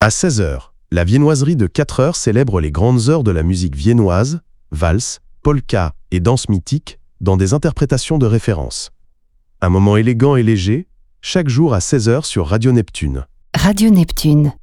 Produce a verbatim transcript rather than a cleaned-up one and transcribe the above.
À seize heures, la viennoiserie de quatre heures célèbre les grandes heures de la musique viennoise, valse, polka et danse mythique, dans des interprétations de référence. Un moment élégant et léger, chaque jour à seize heures sur Radio Neptune. Radio Neptune.